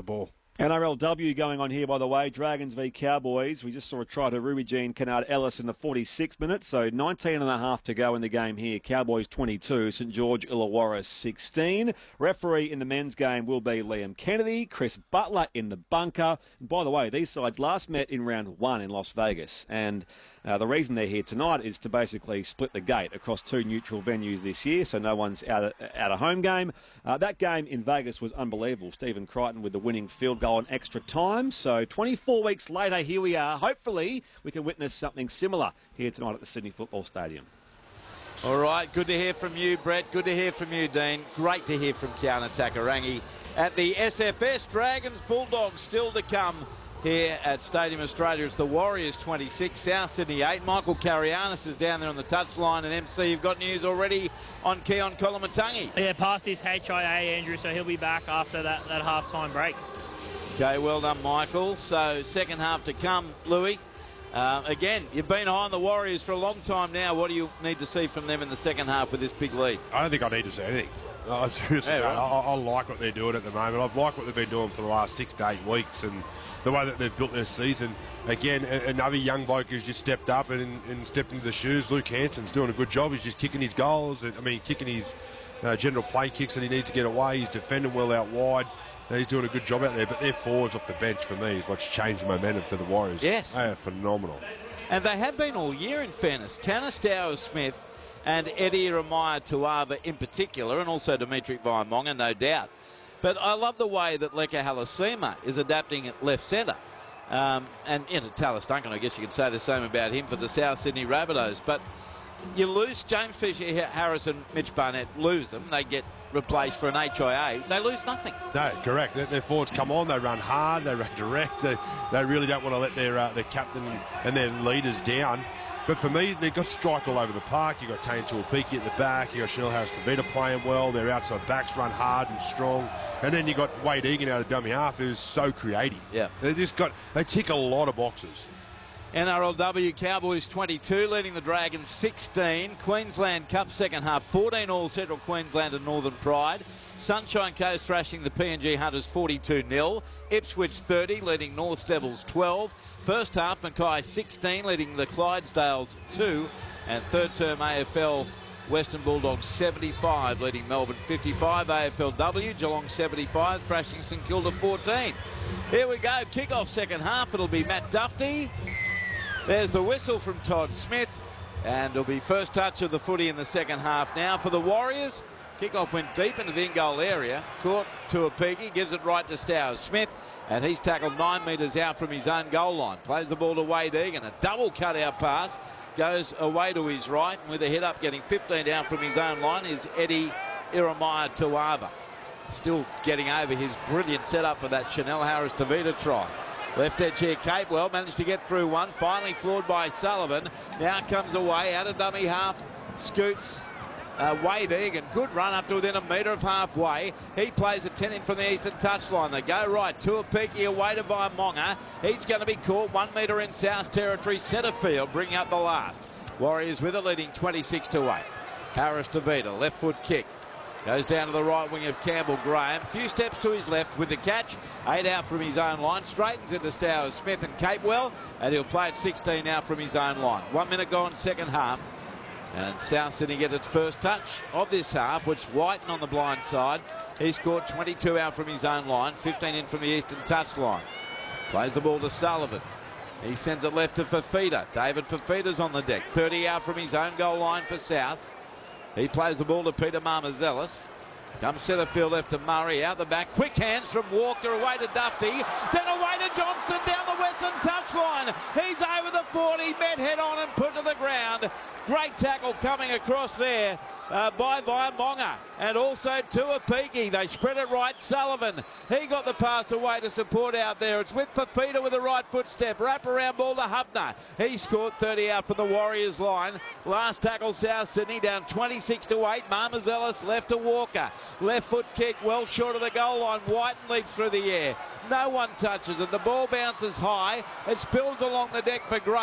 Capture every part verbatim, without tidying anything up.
ball. N R L W going on here, by the way. Dragons v Cowboys. We just saw a try to Ruby Jean Kennard Ellis in the forty-sixth minute, so nineteen and a half to go in the game here. Cowboys twenty-two, St George Illawarra sixteen. Referee in the men's game will be Liam Kennedy. Chris Butler in the bunker. And by the way, these sides last met in round one in Las Vegas, and uh, the reason they're here tonight is to basically split the gate across two neutral venues this year, so no one's out of, out of home game. Uh, that game in Vegas was unbelievable. Stephen Crichton with the winning field goal on extra time. So twenty-four weeks later, here we are. Hopefully, we can witness something similar here tonight at the Sydney Football Stadium. All right, good to hear from you, Brett. Good to hear from you, Dean. Great to hear from Kiana Takarangi at the S F S. Dragons, Bulldogs still to come here at Stadium Australia. It's the Warriors twenty-six, South Sydney eight. Michael Carianis is down there on the touchline. And M C, you've got news already on Keon Kolomatangi. Yeah, past his H I A, Andrew, so he'll be back after that, that half-time break. Okay, well done, Michael. So second half to come, Louis. Uh, again, you've been high on the Warriors for a long time now. What do you need to see from them in the second half with this big lead? I don't think I need to see anything. I seriously Yeah, don't. right. I, I like what they're doing at the moment. I've liked what they've been doing for the last six to eight weeks, and the way that they've built their season. Again, a- another young bloke who's just stepped up and, and stepped into the shoes. Luke Hanson's doing a good job. He's just kicking his goals. And, I mean, kicking his uh, general play kicks that he needs to get away. He's defending well out wide. He's doing a good job out there, but their forwards off the bench for me is what's changed the momentum for the Warriors. Yes. They are phenomenal. And they have been all year, in fairness. Tanner Stowers-Smith and Eddie Ramaya Tuava in particular, and also Dimitri Vaimonga, no doubt. But I love the way that Leka Halasima is adapting at left centre. Um, and, you know, Talis Duncan, I guess you could say the same about him for the South Sydney Rabbitohs. But you lose James Fisher, Harris and Mitch Barnett, lose them. They get replaced for an H I A. They lose nothing. No, correct. Their, their forwards come on, they run hard, they run direct. They, they really don't want to let their uh, their captain and their leaders down. But for me, they've got strike all over the park. You've got Tane Tuapiki at the back. You've got Chanel Harris-Tavita playing well. Their outside backs run hard and strong. And then you've got Wade Egan out of dummy half, who's so creative. Yeah. They just got, they tick a lot of boxes. N R L W Cowboys twenty-two, leading the Dragons sixteen. Queensland Cup second half, fourteen all Central Queensland and Northern Pride. Sunshine Coast thrashing the P N G Hunters forty-two nil. Ipswich thirty, leading North Devils twelve. First half, Mackay sixteen, leading the Clydesdales two. And third term A F L Western Bulldogs seventy-five, leading Melbourne fifty-five. A F L W Geelong seventy-five, thrashing St Kilda fourteen. Here we go, kick-off second half. It'll be Matt Duffy. There's the whistle from Todd Smith. And it'll be first touch of the footy in the second half now for the Warriors. Kick-off went deep into the in-goal area. Caught Tuapiki, gives it right to Stowers Smith. And he's tackled nine metres out from his own goal line. Plays the ball to Wade Egan. A double cut-out pass. Goes away to his right. And with a hit-up getting fifteen out from his own line is Eddie Iramaya Tuava. Still getting over his brilliant setup for that Chanel Harris-Tavita try. Left edge here, Capewell managed to get through one. Finally floored by Sullivan. Now comes away out of dummy half. Scoots uh, Wade Egan. Good run up to within a metre of halfway. He plays a ten in from the eastern touchline. They go right. Tuapiki away to Vaimonga. He's going to be caught one metre in South Territory centre field, bringing up the last. Warriors with it, leading twenty-six to eight. Harris-Tavita, left foot kick. Goes down to the right wing of Campbell Graham. Few steps to his left with the catch. Eight out from his own line. Straightens into Stowers Smith and Capewell. And he'll play it sixteen out from his own line. One minute gone, second half. And South Sydney get its first touch of this half, which Whiten on the blind side. He's scored twenty-two out from his own line. fifteen in from the eastern touchline. Plays the ball to Sullivan. He sends it left to Fafita. David Fafita's on the deck. thirty out from his own goal line for South. He plays the ball to Peter Marmazelis. Comes centre field left to Murray. Out the back. Quick hands from Walker. Away to Duffy. Then away to Johnson down the western touchline. He's over the forty. Met head on and put to the ground. Great tackle coming across there uh, by Vaimonga. And also Tuapiki. They spread it right. Sullivan. He got the pass away to support out there. It's with Fafita with the right foot step. Wrap around ball to Hubner. He scored thirty out from the Warriors line. Last tackle South Sydney down twenty-six to eight. Marmazelis left to Walker. Left foot kick well short of the goal line. Whiten leaps through the air. No one touches it. The ball bounces high. It spills along the deck for Gray.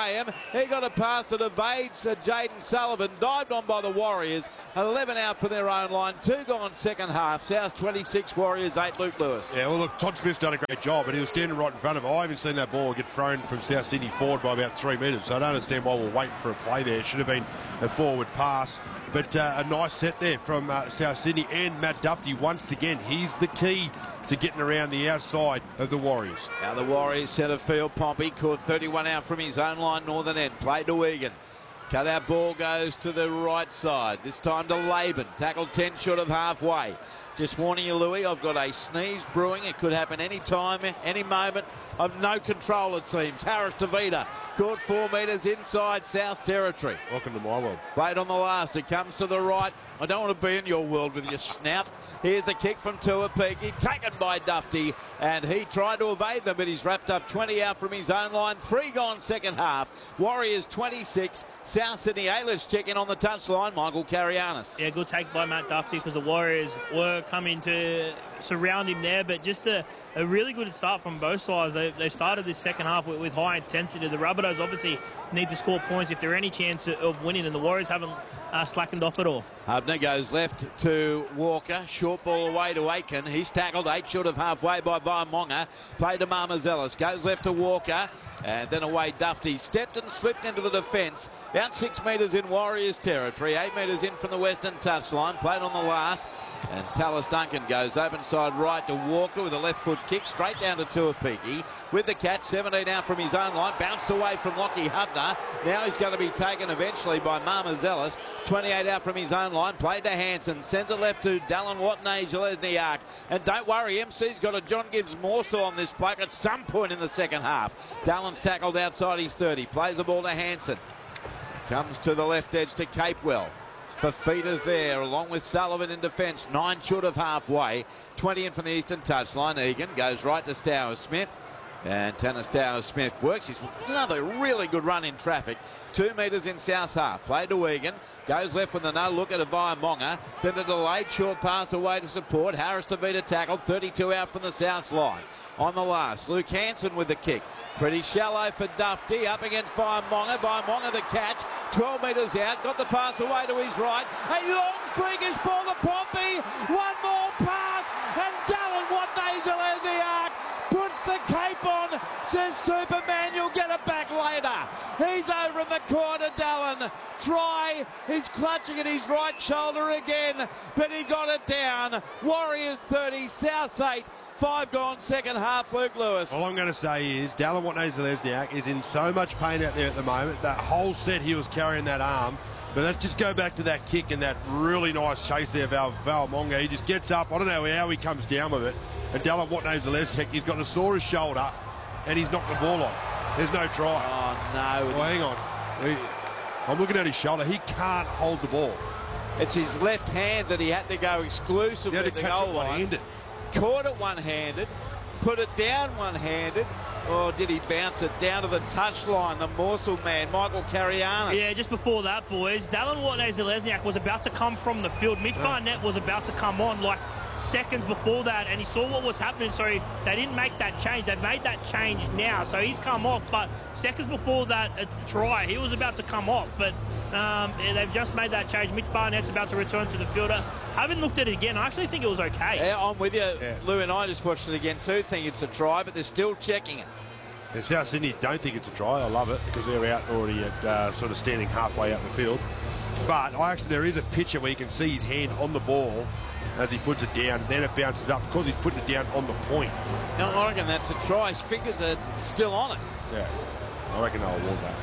Graham. He got a pass that evades uh, Jaden Sullivan. Dived on by the Warriors. eleven out for their own line. Two gone second half. South twenty-six, Warriors eight, Luke Lewis. Yeah, well, look, Todd Smith's done a great job, but he was standing right in front of it. I haven't seen that ball get thrown from South Sydney forward by about three metres, so I don't understand why we're waiting for a play there. It should have been a forward pass. But uh, a nice set there from uh, South Sydney, and Matt Duffy once again. He's the key to getting around the outside of the Warriors. Now the Warriors centre field. Pompey caught thirty-one out from his own line, northern end. Played to Egan. Cut out ball goes to the right side. This time to Laban. Tackled ten short of halfway. Just warning you, Louis, I've got a sneeze brewing. It could happen any time, any moment. I've no control, it seems. Harris Tavita caught four metres inside South Territory. Welcome to my world. Played on the last. It comes to the right. I don't want to be in your world with your snout. Here's the kick from Tuapiki, taken by Dufty, and he tried to evade them, but he's wrapped up twenty out from his own line. Three gone second half. Warriors twenty-six, South Sydney eight. Let's check in on the touchline. Michael Carianis. Yeah, good take by Matt Duffy because the Warriors were coming to surround him there, but just a, a really good start from both sides. They, they started this second half with, with high intensity. The Rabbitohs obviously need to score points if there are any chance of winning, and the Warriors haven't uh, slackened off at all. Hubner goes left to Walker. Short ball away to Aiken. He's tackled eight short of halfway by Vaimonga. Played to Marmazelis. Goes left to Walker. And then away Dufty. Stepped and slipped into the defence. About six metres in Warriors territory. Eight metres in from the western touchline. Played on the last. And Tallis Duncan goes open side right to Walker with a left foot kick straight down to Tuapiki with the catch. seventeen out from his own line, bounced away from Lockie Hubner. Now he's going to be taken eventually by Marmazelis. twenty-eight out from his own line, played to Hanson, sends it left to Dallin Watney Zelezniak. And don't worry, M C's got a John Gibbs morsel on this bloke at some point in the second half. Dallin's tackled outside his thirty, plays the ball to Hanson. Comes to the left edge to Capewell. Fafita's there, along with Sullivan in defence. Nine short of halfway. twenty in from the eastern touchline. Egan goes right to Stowers Smith. And Tanner Stowers Smith works his another really good run in traffic. Two metres in South half. Played to Egan. Goes left with a no look at a Vaimonga. Then a delayed short pass away to support. Harris Tavita tackled. thirty-two out from the South line. On the last, Luke Hanson with the kick. Pretty shallow for Dufty. Up against Vaimonga. Vaimonga the catch. twelve metres out. Got the pass away to his right. A long freakish ball to Pompey. One more pass. And Dallin Watney Zelezniak puts the cape on. Says Superman, you'll get it back later. He's over in the corner, Dallin. Try. He's clutching at his right shoulder again. But he got it down. Warriors thirty, South eight. Five gone, second half, Luke Lewis. All I'm going to say is Dallin Watney Zelezniak is in so much pain out there at the moment. That whole set he was carrying that arm. But let's just go back to that kick and that really nice chase there, Val Vaimonga. He just gets up. I don't know how he comes down with it. And Dallin Watney Zelezniak, he's got the sorest shoulder and he's knocked the ball on. There's no try. Oh, no. Oh, hang on. He, I'm looking at his shoulder. He can't hold the ball. It's his left hand that he had to go exclusively He had to to the catch goal it line. one-handed. Caught it one-handed, put it down one-handed, or did he bounce it down to the touchline? The morsel man, Michael Carianis. Yeah, just before that, boys, Dallin Watney Zelezniak was about to come from the field. Mitch yeah. Barnett was about to come on like seconds before that, and he saw what was happening, so he, they didn't make that change. They've made that change now, so he's come off, but seconds before that uh, try, he was about to come off, but um, yeah, they've just made that change. Mitch Barnett's about to return to the fielder. I haven't looked at it again. I actually think it was okay. Yeah, I'm with you. Yeah. Lou and I just watched it again too, think it's a try, but they're still checking it. And South Sydney don't think it's a try. I love it because they're out already at uh, sort of standing halfway out the field. But I actually, there is a picture where you can see his hand on the ball as he puts it down. Then it bounces up because he's putting it down on the point. No, I reckon that's a try. His fingers are still on it. Yeah, I reckon they'll award that.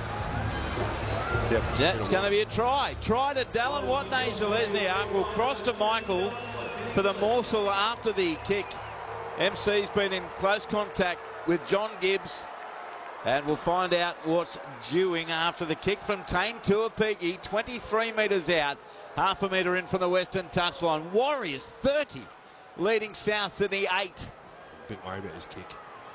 Yep, That's going to be a try. Try to Dallin Watney Zelezniak. Will cross to Michael for the morsel after the kick. M C's been in close contact with John Gibbs. And we'll find out what's doing after the kick from Tane Tuapiki. twenty-three metres out. Half a metre in from the western touchline. Warriors thirty. Leading South Sydney eight. A bit worried about his kick.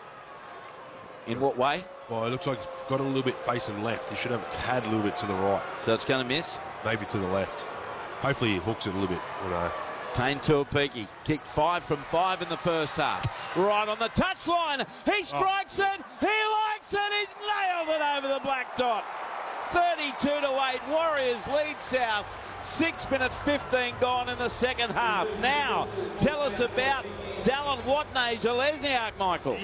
In what way? Well, it looks like he's got a little bit facing left. He should have a tad a little bit to the right. So it's going to miss? Maybe to the left. Hopefully he hooks it a little bit. I don't know. Tane Tuapiki kicked five from five in the first half. Right on the touchline. He strikes oh. it. He likes and he's nailed it over the black dot. thirty-two to eight. Warriors lead South. Six minutes fifteen gone in the second half. Now, tell us about Dallin Watney, Lesniak, Michael.